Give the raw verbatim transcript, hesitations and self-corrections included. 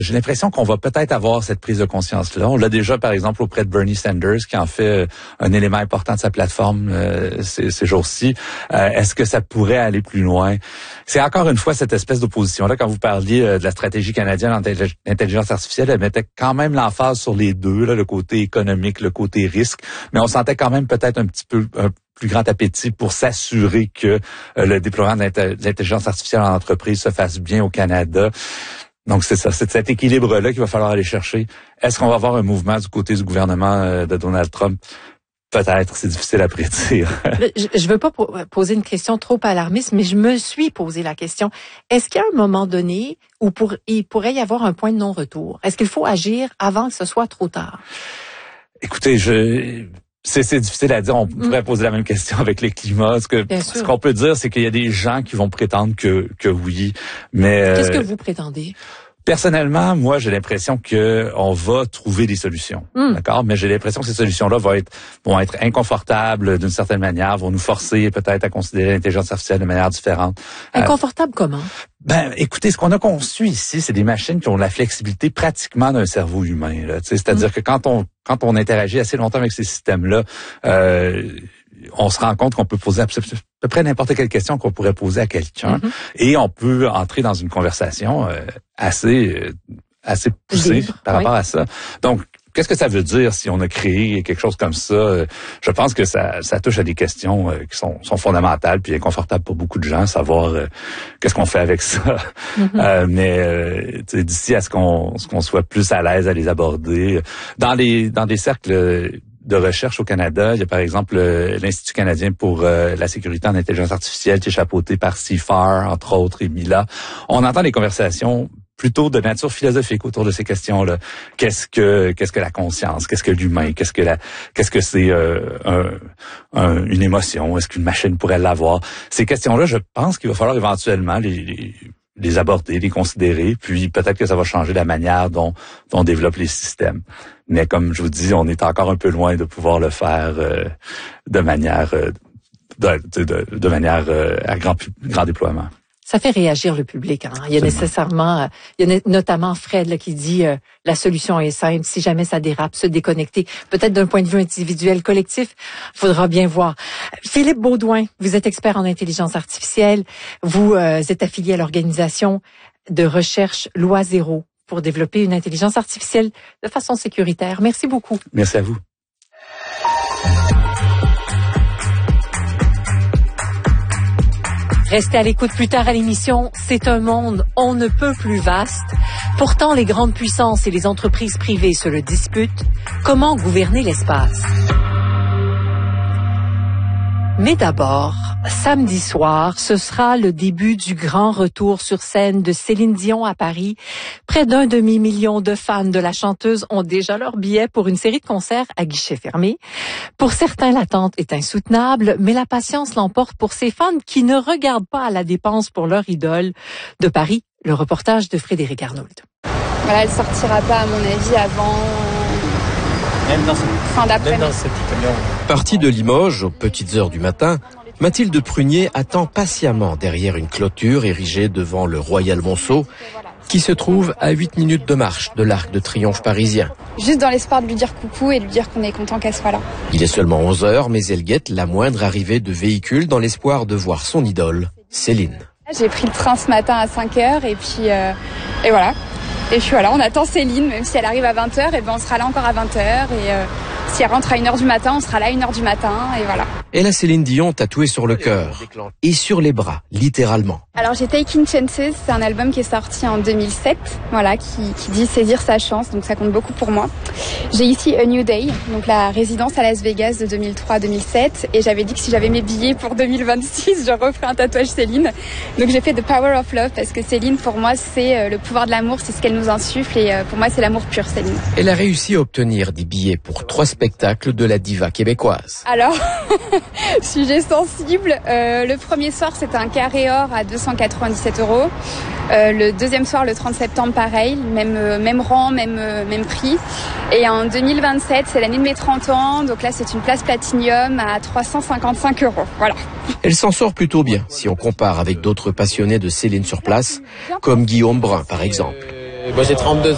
J'ai l'impression qu'on va peut-être avoir cette prise de conscience-là. On l'a déjà, par exemple, auprès de Bernie Sanders, qui en fait un élément important de sa plateforme euh, ces, ces jours-ci. Euh, est-ce que ça pourrait aller plus loin? C'est encore une fois cette espèce d'opposition-là. Quand vous parliez euh, de la stratégie canadienne en intelligence artificielle, elle mettait quand même l'emphase sur les deux, là, le côté économique, le côté risque. Mais on sentait quand même peut-être un petit peu un plus grand appétit pour s'assurer que euh, le déploiement de l'intelligence artificielle en entreprise se fasse bien au Canada. Donc, c'est ça, c'est cet équilibre-là qu'il va falloir aller chercher. Est-ce qu'on va avoir un mouvement du côté du gouvernement de Donald Trump? Peut-être, c'est difficile à prédire. Je ne veux pas poser une question trop alarmiste, mais je me suis posé la question. Est-ce qu'il y a un moment donné où pour, il pourrait y avoir un point de non-retour? Est-ce qu'il faut agir avant que ce soit trop tard? Écoutez, je... C'est, c'est difficile à dire. On pourrait poser la même question avec les climats. Ce, que, ce qu'on peut dire, c'est qu'il y a des gens qui vont prétendre que, que oui. Mais qu'est-ce que vous prétendez? Personnellement, moi, j'ai l'impression que on va trouver des solutions, mm. d'accord. Mais j'ai l'impression que ces solutions-là vont être vont être inconfortables d'une certaine manière, vont nous forcer peut-être à considérer l'intelligence artificielle de manière différente. Inconfortable euh, comment? Ben, écoutez, ce qu'on a conçu ici, c'est des machines qui ont la flexibilité pratiquement d'un cerveau humain. Là, c'est-à-dire mm. que quand on quand on interagit assez longtemps avec ces systèmes-là, euh, on se rend compte qu'on peut poser à peu près n'importe quelle question qu'on pourrait poser à quelqu'un, mm-hmm. et on peut entrer dans une conversation euh, assez euh, assez poussée Libre, par rapport oui. à ça. Donc, qu'est-ce que ça veut dire si on a créé quelque chose comme ça? Je pense que ça, ça touche à des questions euh, qui sont, sont fondamentales puis inconfortables pour beaucoup de gens, savoir euh, qu'est-ce qu'on fait avec ça. Mm-hmm. Euh, mais euh, d'ici à ce qu'on, ce qu'on soit plus à l'aise à les aborder, dans les dans des cercles de recherche au Canada, il y a par exemple l'Institut canadien pour euh, la sécurité en intelligence artificielle qui est chapeauté par C F A R, entre autres, et Mila. On entend des conversations plutôt de nature philosophique autour de ces questions-là. Qu'est-ce que qu'est-ce que la conscience? Qu'est-ce que l'humain? Qu'est-ce que la qu'est-ce que c'est euh, un, un, une émotion? Est-ce qu'une machine pourrait l'avoir? Ces questions-là, je pense qu'il va falloir éventuellement les, les les aborder, les considérer, puis peut-être que ça va changer la manière dont, dont on développe les systèmes. Mais comme je vous dis, on est encore un peu loin de pouvoir le faire euh, de manière euh, de, de, de manière euh, à grand, grand déploiement. Ça fait réagir le public. Hein. Il y a Absolument. nécessairement, il y a notamment Fred là, qui dit euh, la solution est simple. Si jamais ça dérape, se déconnecter. Peut-être d'un point de vue individuel, collectif, faudra bien voir. Philippe Beaudoin, vous êtes expert en intelligence artificielle. Vous euh, êtes affilié à l'organisation de recherche Loi Zéro pour développer une intelligence artificielle de façon sécuritaire. Merci beaucoup. Merci à vous. Restez à l'écoute plus tard à l'émission. C'est un monde on ne peut plus vaste. Pourtant, les grandes puissances et les entreprises privées se le disputent. Comment gouverner l'espace? Mais d'abord, samedi soir, ce sera le début du grand retour sur scène de Céline Dion à Paris. Près d'un demi-million de fans de la chanteuse ont déjà leur billet pour une série de concerts à guichet fermé. Pour certains, l'attente est insoutenable, mais la patience l'emporte pour ces fans qui ne regardent pas à la dépense pour leur idole. De Paris, le reportage de Frédéric Arnould. Voilà, elle sortira pas, à mon avis, avant... Même dans, fin d'après-midi. Partie de Limoges, aux petites heures du matin, Mathilde Prunier attend patiemment derrière une clôture érigée devant le Royal Monceau, qui se trouve à huit minutes de marche de l'Arc de Triomphe parisien. Juste dans l'espoir de lui dire coucou et de lui dire qu'on est content qu'elle soit là. Il est seulement onze heures, mais elle guette la moindre arrivée de véhicules dans l'espoir de voir son idole, Céline. J'ai pris le train ce matin à cinq heures et puis euh, et voilà. Et je suis là, on attend Céline, même si elle arrive à vingt heures, et ben on sera là encore à vingt heures. Et euh, si elle rentre à une heure du matin, on sera là à une heure du matin, et voilà. Et la Céline Dion tatouée sur le cœur et sur les bras, littéralement. Alors j'ai Taking Chances, c'est un album qui est sorti en deux mille sept, voilà, qui, qui dit saisir sa chance, donc ça compte beaucoup pour moi. J'ai ici A New Day, donc la résidence à Las Vegas de deux mille trois à deux mille sept, et j'avais dit que si j'avais mes billets pour deux mille vingt-six, je referais un tatouage Céline. Donc j'ai fait The Power of Love, parce que Céline, pour moi, c'est le pouvoir de l'amour, c'est ce qu'elle nous insuffle, et pour moi, c'est l'amour pur, Céline. Elle a réussi à obtenir des billets pour trois spectacles de la diva québécoise. Alors, sujet sensible, euh, le premier soir, c'était un carré or à deux cent quatre-vingt-dix-sept euros. Euh, le deuxième soir, le trente septembre, pareil, même euh, même rang, même euh, même prix. Et en deux mille vingt-sept, c'est l'année de mes trente ans, donc là, c'est une place platinium à trois cent cinquante-cinq euros. Voilà. Elle s'en sort plutôt bien, si on compare avec d'autres passionnés de Céline sur place, comme Guillaume Brun, par exemple. Moi, j'ai trente-deux ans.